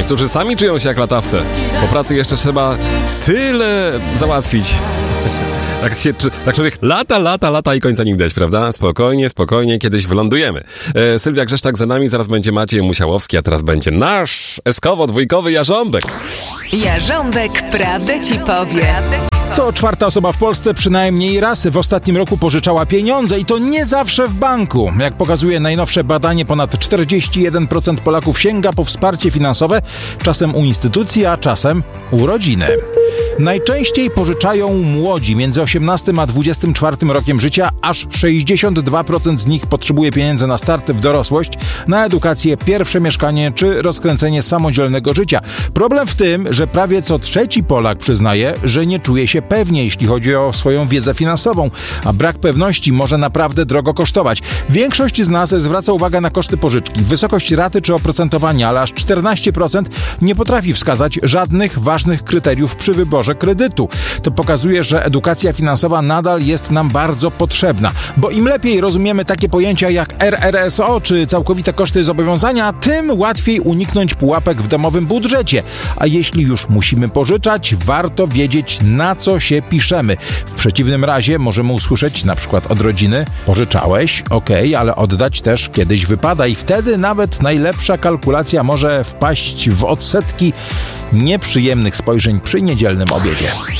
Niektórzy sami czują się jak latawce. Po pracy jeszcze trzeba tyle załatwić. Tak człowiek lata i końca nie widać, prawda? Spokojnie, kiedyś wylądujemy. Sylwia Grzeszczak za nami, zaraz będzie Maciej Musiałowski, a teraz będzie nasz eskowo-dwójkowy Jarząbek. Jarząbek prawdę ci powie. Co czwarta osoba w Polsce przynajmniej raz w ostatnim roku pożyczała pieniądze i to nie zawsze w banku. Jak pokazuje najnowsze badanie, ponad 41% Polaków sięga po wsparcie finansowe, czasem u instytucji, a czasem u rodziny. Najczęściej pożyczają młodzi między 18 a 24 rokiem życia, aż 62% z nich potrzebuje pieniędzy na start w dorosłość, na edukację, pierwsze mieszkanie czy rozkręcenie samodzielnego życia. Problem w tym, że prawie co trzeci Polak przyznaje, że nie czuje się pewnie, jeśli chodzi o swoją wiedzę finansową, a brak pewności może naprawdę drogo kosztować. Większość z nas zwraca uwagę na koszty pożyczki, wysokość raty czy oprocentowania, ale aż 14% nie potrafi wskazać żadnych ważnych kryteriów przy wyborze kredytu. To pokazuje, że edukacja finansowa nadal jest nam bardzo potrzebna, bo im lepiej rozumiemy takie pojęcia jak RRSO czy całkowite koszty zobowiązania, tym łatwiej uniknąć pułapek w domowym budżecie. A jeśli już musimy pożyczać, warto wiedzieć, na co się piszemy. W przeciwnym razie możemy usłyszeć na przykład od rodziny: pożyczałeś, okej, ale oddać też kiedyś wypada i wtedy nawet najlepsza kalkulacja może wpaść w odsetki nieprzyjemnych spojrzeń przy niedzielnym obiedzie.